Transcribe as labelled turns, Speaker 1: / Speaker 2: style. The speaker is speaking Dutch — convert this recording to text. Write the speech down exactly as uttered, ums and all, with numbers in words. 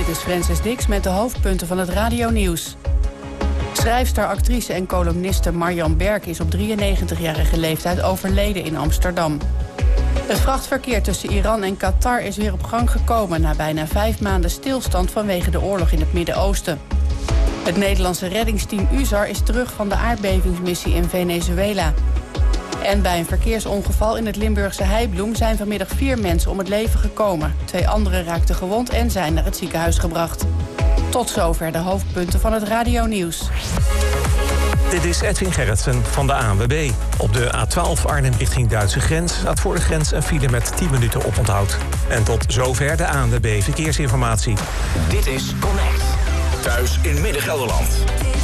Speaker 1: is Frances Dix met de hoofdpunten van het radionieuws. Schrijfster, actrice en columniste Marjan Berk is op drieënnegentigjarige leeftijd overleden in Amsterdam. Het vrachtverkeer tussen Iran en Qatar is weer op gang gekomen na bijna vijf maanden stilstand vanwege de oorlog in het Midden-Oosten. Het Nederlandse reddingsteam U S A R is terug van de aardbevingsmissie in Venezuela. En bij een verkeersongeval in het Limburgse Heibloem zijn vanmiddag vier mensen om het leven gekomen. Twee anderen raakten gewond en zijn naar het ziekenhuis gebracht. Tot zover de hoofdpunten van het radionieuws.
Speaker 2: Dit is Edwin Gerritsen van de A N W B. Op de A twaalf Arnhem richting Duitse grens staat voor de grens een file met tien minuten oponthoud. En tot zover de A N W B Verkeersinformatie.
Speaker 3: Dit is Connect. Thuis in Midden-Gelderland.